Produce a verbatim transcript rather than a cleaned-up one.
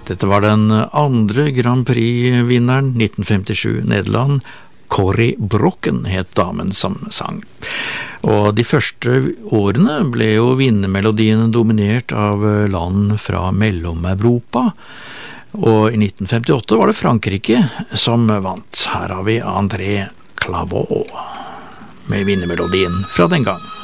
Dette var den andre Grand Prix-vinneren nitten femtisju, Nederland. Corrie Brokken het damen som sang. Og de første årene ble jo vinnermelodiene dominert av land fra Mellom-Europa, og i nitten femtiåtte var det Frankrike som vant. Her har vi André Clavaux med vinnermelodien fra den gang.